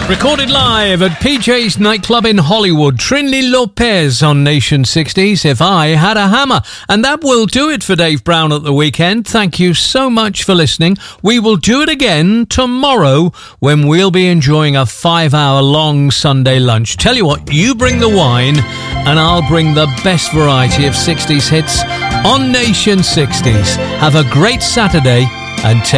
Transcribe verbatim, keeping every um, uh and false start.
Recorded live at P J's nightclub in Hollywood, Trinley Lopez on Nation sixties, If I Had a Hammer. And that will do it for Dave Brown at the weekend. Thank you so much for listening. We will do it again tomorrow when we'll be enjoying a five-hour long Sunday lunch. Tell you what, you bring the wine and I'll bring the best variety of sixties hits on Nation sixties. Have a great Saturday and take